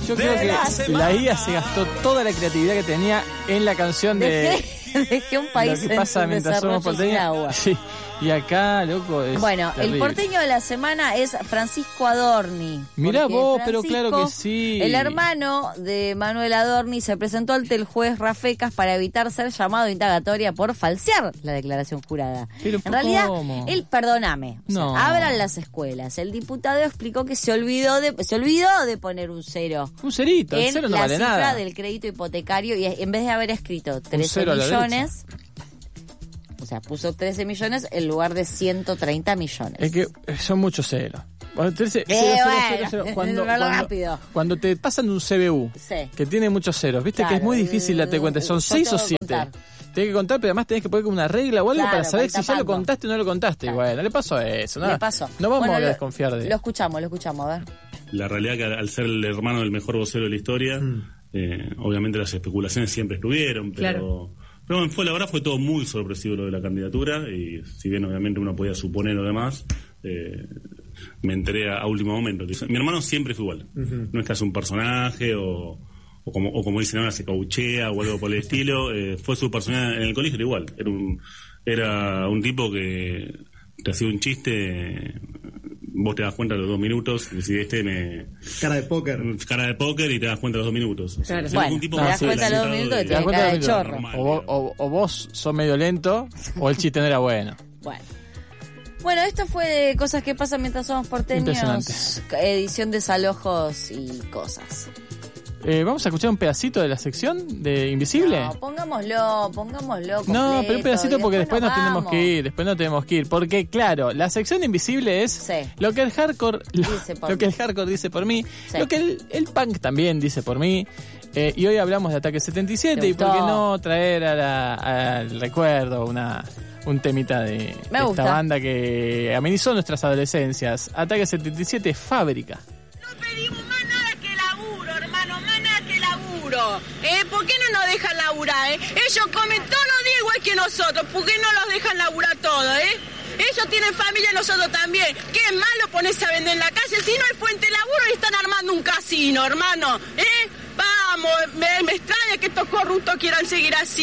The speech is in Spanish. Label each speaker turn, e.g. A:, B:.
A: Yo creo que la IA se gastó toda la creatividad que tenía en la canción de...
B: Dejé un país
A: lo que pasa
B: en
A: mientras somos
B: desarrollo sin agua.
A: Sí. Y acá, loco, es
B: Bueno,
A: terrible.
B: el porteño de la semana es Francisco Adorni.
A: Mirá
B: Porque
A: vos, pero
B: Francisco,
A: claro que sí.
B: El hermano de Manuel Adorni se presentó ante el juez Rafecas para evitar ser llamado a indagatoria por falsear la declaración jurada.
A: Pero,
B: en realidad,
A: ¿cómo?
B: él, perdóname,
A: No.
B: abran las escuelas. El diputado explicó que se olvidó de poner un cero.
A: Un cerito, el
B: En
A: cero no
B: la
A: vale
B: cifra
A: nada.
B: del crédito hipotecario y en vez de haber escrito 13
A: cero a la
B: millones... O sea, puso 13 millones en lugar de 130 millones.
A: Es que son muchos ceros. Bueno,
B: Rápido.
A: Cuando te pasan un CBU,
B: Sí.
A: que tiene muchos ceros, viste que es muy difícil darte cuenta, son
B: yo
A: 6 o
B: tengo que
A: 7.
B: contar.
A: Tenés que contar, pero además tenés que poner como una regla o algo
B: Claro,
A: para saber
B: para
A: si ya lo
B: taparlo.
A: contaste o no lo contaste.
B: Claro.
A: Bueno, le pasó eso, ¿no?
B: Le pasó.
A: No vamos
B: Bueno,
A: a desconfiar de
B: Lo escuchamos, a ver.
C: La realidad que al ser el hermano del mejor vocero de la historia, obviamente las especulaciones siempre estuvieron, pero bueno, la verdad fue todo muy sorpresivo lo de la candidatura, y si bien obviamente uno podía suponer lo demás, me enteré a último momento. Mi hermano siempre fue igual, no es que hace un personaje o como dicen ahora, se cauchea o algo por el estilo. Fue su personalidad en el colegio, era igual, era un tipo que te hacía un chiste, vos te das cuenta a los 2 minutos, y si
D: cara de póker
C: y te das cuenta a los 2 minutos. O sea,
B: Claro.
C: es
B: Bueno,
C: un tipo
B: te das
C: más
B: cuenta a los 2
C: adelantado
B: minutos que
A: ¿Te das
B: tiene
A: cuenta
B: cara
A: de
B: de
A: lo
B: chorro.
C: normal.
A: O vos sos medio lento o el chiste no era bueno.
B: Bueno, esto fue de cosas que pasan mientras somos porteños.
A: Impresionante.
B: Edición desalojos y cosas.
A: Vamos a escuchar un pedacito de la sección de Invisible.
B: No, pongámoslo completo.
A: No, pero un pedacito
B: y
A: porque después nos tenemos
B: vamos.
A: que ir. Porque claro, la sección de Invisible es
B: Sí.
A: lo que el hardcore
B: Dice por
A: lo que
B: mí.
A: el hardcore dice por mí,
B: Sí.
A: lo que el punk también dice por mí. Y hoy hablamos de Ataque 77
B: ¿Te
A: y por qué
B: gustó?
A: no traer al recuerdo un temita de
B: Me gusta.
A: esta banda que amenizó nuestras adolescencias. Ataque 77, Fábrica.
E: No pedimos más nada que laburo, hermano, más nada que laburo. ¿Por qué no nos dejan laburar, Ellos comen todos los días igual que nosotros, ¿por qué no los dejan laburar todos, Ellos tienen familia, nosotros también. ¿Qué malo ponerse a vender en la calle? Si no hay fuente de laburo y están armando un casino, hermano, Vamos, me extraña que estos corruptos quieran seguir así.